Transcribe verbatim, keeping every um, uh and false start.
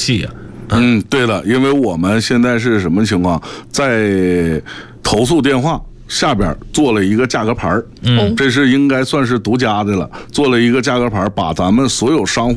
气啊。 嗯，对的，因为我们现在是什么情况，在投诉电话下边做了一个价格牌，嗯，这是应该算是独家的了，做了一个价格牌，把咱们所有商户